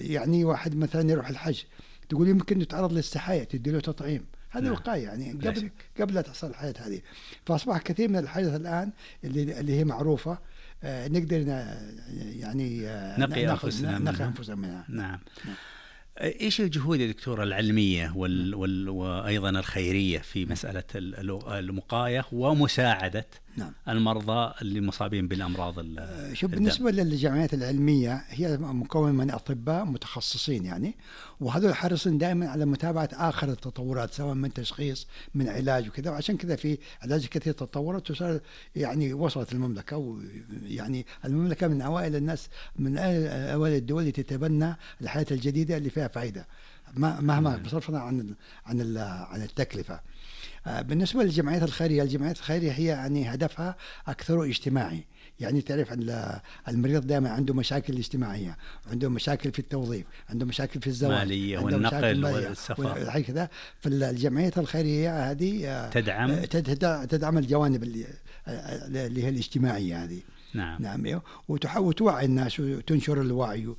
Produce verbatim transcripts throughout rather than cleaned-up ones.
يعني واحد مثلا يروح الحج تقول يمكن يتعرض للسحايا تدي له تطعيم، هذه نعم. وقاية يعني قبل قبل لا تحصل الحياة هذه. فأصبح كثير من الحاجات الآن اللي اللي هي معروفة آه نقدر يعني آه نقي أنفسنا نقي أنفسنا منها. نعم. نعم. إيش الجهود يا دكتور العلمية وال وال وأيضا الخيرية في مسألة المقاية ومساعدة نعم. المرضى اللي مصابين بالأمراض الدم؟ شوف بالنسبة للجمعيات العلمية هي مكون من أطباء متخصصين يعني، وهذول حريصين دائما على متابعة آخر التطورات سواء من تشخيص من علاج وكذا، وعشان كذا في علاج كثير تطورت وصار يعني وصلت المملكة، ويعني المملكة من أوائل الناس من أوائل الدول اللي تتبنى الحياة الجديدة اللي فيها فائدة مهما بصرف عن عن عن التكلفة. بالنسبة للجمعيات الخيرية، الجمعيات الخيرية هي يعني هدفها أكثر اجتماعي، يعني تعرف أن المريض دائما عنده مشاكل اجتماعية، عنده مشاكل في التوظيف، عنده مشاكل في الزواج، مالية والنقل والسفر، هي كذا. فالجمعيات الخيرية هذه تدعم تدعم الجوانب اللي هي الاجتماعية هذه. نعم. نعم. وتحاول توعي الناس وتنشر الوعي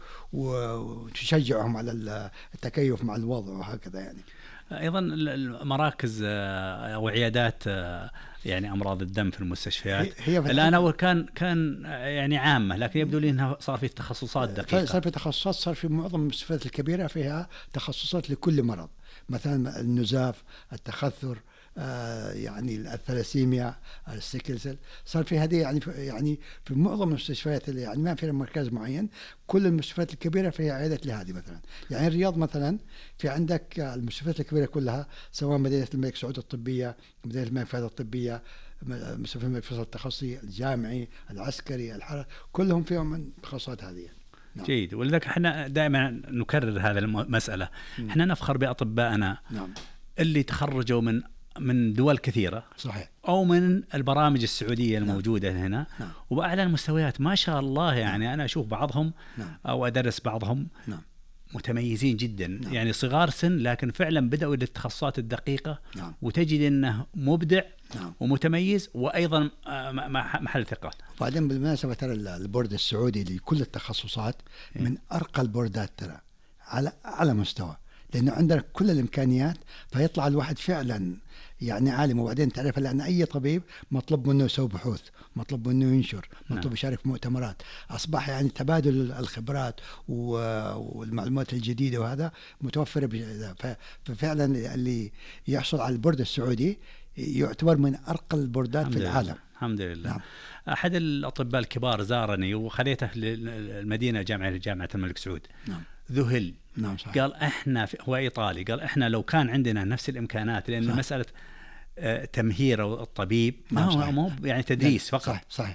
وتشجعهم على التكيف مع الوضع وهكذا يعني. أيضا المراكز أو عيادات يعني أمراض الدم في المستشفيات هي الآن أول كان كان يعني عامة، لكن يبدو لي أنها صار في تخصصات دقيقة. صار في تخصصات، صار في معظم المستشفيات الكبيرة فيها تخصصات لكل مرض، مثلا النزاف، التخثر، آه يعني الثلاسيميا، السيكلسل، صار في هذه يعني في يعني في معظم المستشفيات اللي يعني ما فيها مركز معين. كل المستشفيات الكبيرة فيها عيادات لهذه مثلا. يعني الرياض مثلا في عندك المستشفيات الكبيرة كلها سواء مدينة الملك سعود الطبية، مدينة الملك فهد الطبية، مستشفى الملك فيصل التخصصي، الجامعي، العسكري، الحرس، كلهم فيهم من التخصصات هذه. نعم. جيد. ولذلك احنا دائما نكرر هذا المسألة. احنا نفخر بأطبائنا نعم. اللي تخرجوا من من دول كثيرة صحيح، أو من البرامج السعودية الموجودة نعم. هنا نعم. وبأعلى المستويات ما شاء الله يعني. نعم. أنا أشوف بعضهم نعم. أو أدرس بعضهم نعم. متميزين جدا. نعم. يعني صغار سن لكن فعلا بدأوا للتخصصات الدقيقة. نعم. وتجد أنه مبدع. نعم. ومتميز وأيضا محل ثقة. وبعدين بالمناسبة ترى البورد السعودي لكل التخصصات من أرقى البوردات ترى على على مستوى، لأنه عندنا كل الإمكانيات، فيطلع الواحد فعلا يعني عالم. وبعدين تعرف لأن أي طبيب مطلوب منه يسوي بحوث، مطلوب منه ينشر، مطلوب يشارك في مؤتمرات، أصبح يعني تبادل الخبرات والمعلومات الجديدة وهذا متوفرة. ففعلا اللي يحصل على البورد السعودي يعتبر من أرقى البوردات في العالم. الحمد لله. نعم. أحد الأطباء الكبار زارني وخليته للمدينة جامعة جامعة الملك سعود. نعم. ذهل. نعم صحيح. قال إحنا هو إيطالي، قال إحنا لو كان عندنا نفس الإمكانات، لأن مسألة آه تمهير الطبيب ما هو مو يعني تدريس فقط. صحيح. صحيح.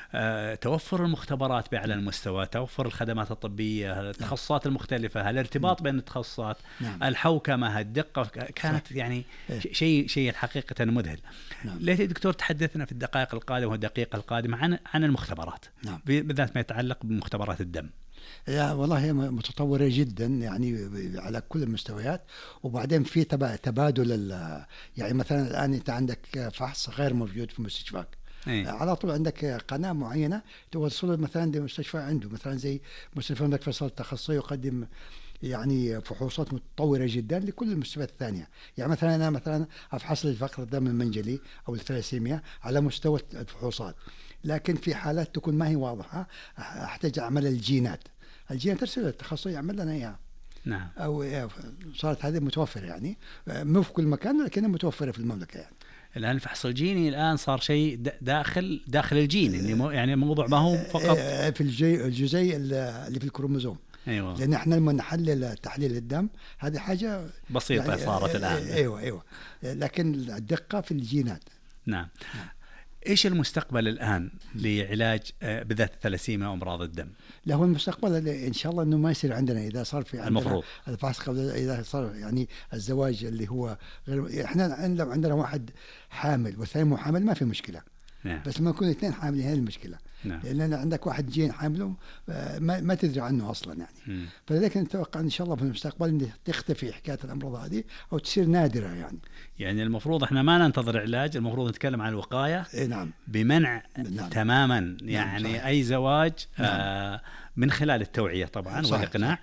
آه توفر المختبرات بأعلى المستوى، توفر الخدمات الطبية، التخصصات المختلفة، الارتباط بين التخصصات، نعم. الحوكمة، الدقة، كانت صح. يعني شيء شيء حقيقة مذهل. نعم. ليت دكتور تحدثنا في الدقائق القادمة والدقيقة القادمة عن عن المختبرات. نعم. بالذات ما يتعلق بمختبرات الدم. يا والله هي متطورة جدا يعني على كل المستويات. وبعدين في تبادل، يعني مثلا الآن أنت عندك فحص غير موجود في مستشفاك، أيه. على طول عندك قناة معينة توصله مثلا لمستشفى عنده، مثلا زي مستشفى الملك فيصل التخصصي يقدم يعني فحوصات متطورة جدا لكل المستشفيات الثانية. يعني مثلا أنا مثلا أفحص لي فقر الدم المنجلي أو الثلاسيميا على مستوى الفحوصات، لكن في حالات تكون ما هي واضحة أحتاج أعمل الجينات، الجينات ترسل التخصصي يعمل لنا إياها. نعم. أو صارت هذه متوفرة يعني مو في كل مكان لكنها متوفرة في المملكة يعني. الآن الفحص الجيني الآن صار شيء داخل داخل الجين، اللي مو يعني موضوع ما هو فقط في الجي الجزيء اللي في الكروموزوم. أيوة. لأن إحنا لما نحلل تحليل الدم هذه حاجة بسيطة يعني صارت الآن. أيوة أيوة لكن الدقة في الجينات. نعم. نعم. إيش المستقبل الآن لعلاج بالذات الثلاسيميا وأمراض الدم؟ له المستقبل إن شاء الله إنه ما يصير عندنا إذا صار في المفروض الفحص قبل، إذا صار يعني الزواج اللي هو غير، إحنا لو عندنا واحد حامل والثاني مو حامل ما في مشكلة. نعم. بس لما يكون اثنين حاملين هي المشكلة. نعم. لأن عندك واحد جين حامله ما, ما تدري عنه أصلا يعني. م. فلذلك نتوقع إن شاء الله في المستقبل إن تختفي حكاية الأمراض هذه أو تصير نادرة يعني. يعني المفروض إحنا ما ننتظر علاج، المفروض نتكلم عن الوقاية. إيه نعم. بمنع نعم. تماما يعني نعم. أي زواج. نعم. آه من خلال التوعية طبعا والإقناع.